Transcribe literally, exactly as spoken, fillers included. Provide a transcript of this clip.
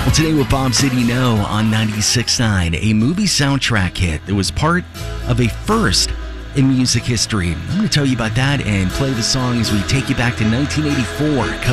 Well, today with Bob City No on ninety-six point nine, a movie soundtrack hit that was part of a first in music history. I'm going to tell you about that and play the song as we take you back to nineteen eighty-four.